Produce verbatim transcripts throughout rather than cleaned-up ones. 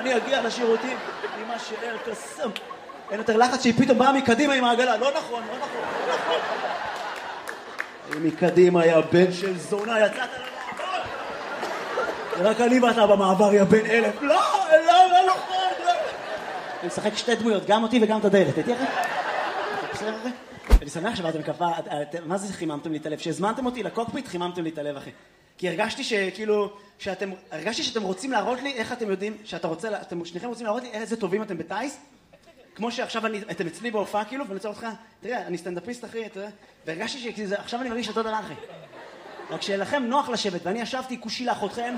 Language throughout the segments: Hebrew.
אני אגיע לשירותים, אמא שאל קסם. אין יותר לחץ שהיא פתאום באה מקדימה עם העגלה. לא נכון, לא נכון, לא נכון. מקדימה היה בן של זונה, יצאת למעבר. רק אני ואתה במעבר, יא בן אלף. לא, לא, לא נכון, לא. אני משחק שתי דמויות, גם אותי וגם את הדלת. הייתי אחי? בסדר אחי? אני שמח שבאתם כפה, מה זה חיממתם לי את הלב? שהזמנתם אותי לקוקפיט, חיממתם לי את הלב אחי. כי הרגשתי שכאילו, שאתם, הרגשתי שאתם רוצים להראות לי איך אתם יודעים, שאתה רוצה, אתם שניכם רוצים להראות לי איזה טובים אתם בטייס, כמו שעכשיו אני, אתם אצלי בהופעה כאילו, ואני רוצה אותך, תראה, אני סטנדאפיסט אחי, אתה יודע, והרגשתי שעכשיו אני מרגיש אותו דבר אחי. רק שלכם נוח לשבת, ואני ישבתי כושי לאחותכם.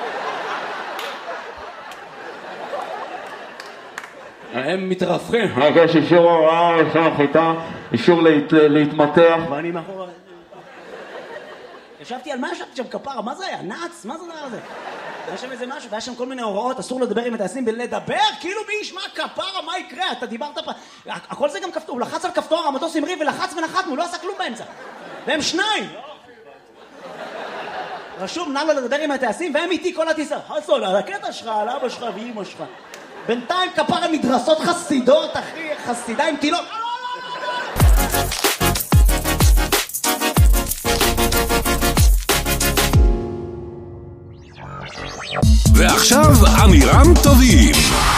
הם מתרפכים. יש אישור הוראה, אישור חיטה, אישור להתמתח. ואני מאחור... ישבתי על מה ישבתי שם כפרה? מה זה היה? נאץ? מה זה הדבר הזה? היה שם איזה משהו, והיה שם כל מיני הוראות, אסור לדבר עם הטייסים בלדבר, כאילו מי ישמע כפרה, מה יקרה? אתה דיברת פה... הכל זה גם כפתור, הוא לחץ על כפתור, המטוס המריא ולחץ ונחתנו, הוא לא עשה כלום באמצע. והם שניים! רשום, נע לו לדבר עם הטייסים, והם איתי כל הטיסה. חסול, על הקטע שלך, על אבא שלך ואמא שלך. בינתיים כפרה מדרסות חסידות, אחי, חסידה עם תילות. ועכשיו אמירם טובים.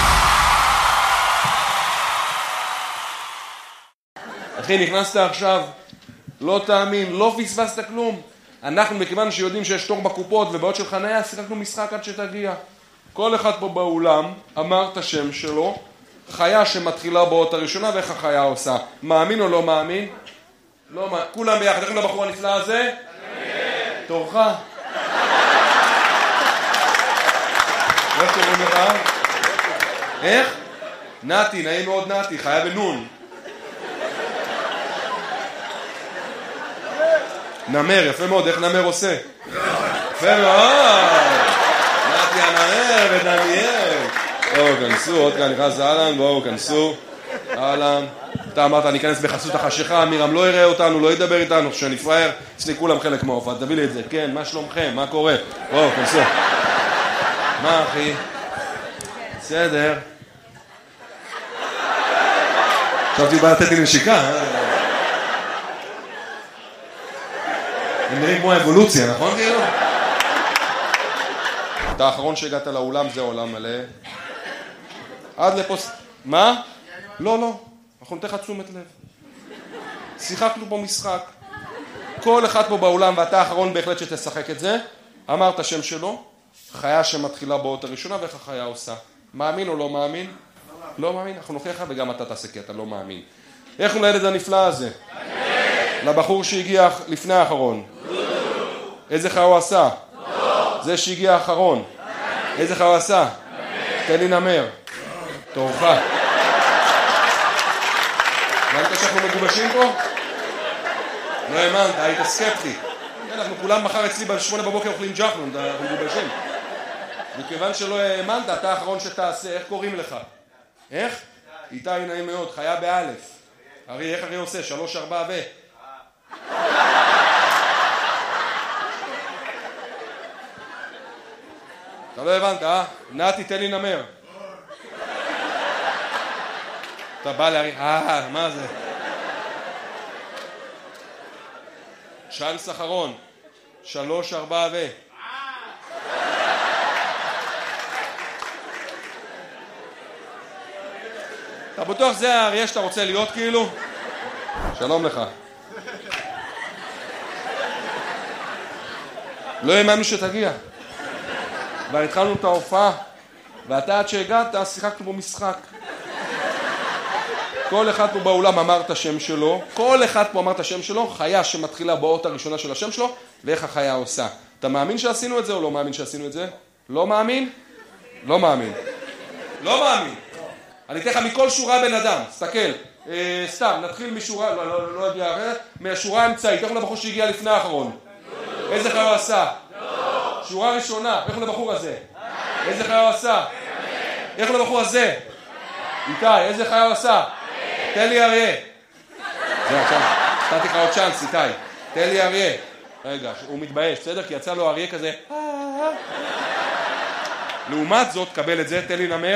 אחי, נכנסת עכשיו, לא תאמין, לא פספסת כלום. אנחנו, מכיוון שיודעים שיש תור בקופות ובעוד של חניה, שיחקנו משחק עד שתגיע. כל אחד פה באולם אמר את השם שלו, חיה שמתחילה באות הראשונה, ואיך החיה עושה. מאמין או לא מאמין? לא מאמין. כולם ביחד, איך לבחור הנפלא הזה? תורך. איך קוראים לך? איך? נתי, נעים מאוד נתי, חיה בנון. נמר, יפה מאוד, איך נמר עושה? יפה מאוד! נתי הנמר ודניאל. בואו, כנסו, עוד כאן נכנס אהלן, בואו, כנסו. אהלן. אתה אמרת, אני אכנס בחסות החשיכה, אמירם לא יראה אותנו, לא ידבר איתנו, שאני פרייר, אצלי כולם חלק מההופעה, תביא לי את זה. כן, מה שלומכם? מה קורה? בואו, כנסו. מה אחי? בסדר. עכשיו תהיו בא לתת לי נשיקה. הם נראים כמו האבולוציה, נכון כאילו? אתה האחרון שהגעת לאולם, זה עולם מלא. עד לפוס... מה? לא, לא. אנחנו נתן לך תשומת לב. שיחקנו פה משחק. כל אחד פה באולם, ואתה האחרון בהחלט שתשחק את זה, אמר את השם שלו, חיה שמתחילה באות הראשונה, ואיך החיה עושה. מאמין או לא מאמין? לא מאמין. אנחנו נוכיח לך וגם אתה תעשה, כי אתה לא מאמין. איך הוא לילד הנפלא הזה? לבחור שהגיע לפני האחרון. איזה חיה הוא עשה? זה שהגיע האחרון. איזה חיה הוא עשה? תן לי נמר. תורך. הבנת שאנחנו מגובשים פה? לא האמנת, היית סקפטי. אנחנו כולם מחר אצלי בשמונה בבוקר אוכלים ג'חנון, אנחנו מגובשים. מכיוון שלא האמנת, אתה האחרון שתעשה, איך קוראים לך? איך? איתי נעים מאוד, חיה באלף. ארי, איך ארי עושה? שלוש, ארבע ו... אתה לא הבנת, אה? נתי, תן לי נמר. אתה בא להרי... אה, מה זה? צ'אנס אחרון. שלוש, ארבע ו... אתה בטוח זה האריה שאתה רוצה להיות כאילו? שלום לך. לא האמנו שתגיע. כבר התחלנו את ההופעה, ואתה עד שהגעת שיחקנו בו משחק. כל אחד פה באולם אמר את השם שלו, כל אחד פה אמר את השם שלו, חיה שמתחילה באות הראשונה של השם שלו, ואיך החיה עושה. אתה מאמין שעשינו את זה או לא מאמין שעשינו את זה? לא מאמין? לא מאמין. לא מאמין. אני אתן לך מכל שורה בן אדם, תסתכל. אה, סתם, נתחיל משורה, לא, לא, לא, לא יודע, מהשורה האמצעית, איך הוא לבחור שהגיע לפני האחרון? איזה חיה הוא עשה? שורה ראשונה, איך הוא לבחור הזה? איזה חיה הוא עשה? איך הוא לבחור הזה? איתי, איזה חיה הוא עשה? תן לי אריה. זה עכשיו, נתתי לך עוד צ'אנס, איתי. תן לי אריה. רגע, הוא מתבייש, בסדר? כי יצא לו אריה כזה. לעומת זאת, קבל את זה, תן לי נמר.